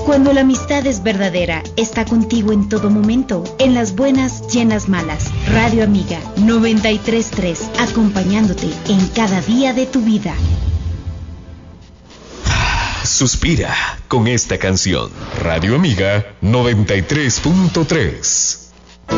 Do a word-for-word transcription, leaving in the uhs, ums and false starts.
Cuando la amistad es verdadera, está contigo en todo momento, en las buenas y en las malas. Radio Amiga noventa y tres punto tres, acompañándote en cada día de tu vida. Suspira con esta canción. Radio Amiga noventa y tres punto tres.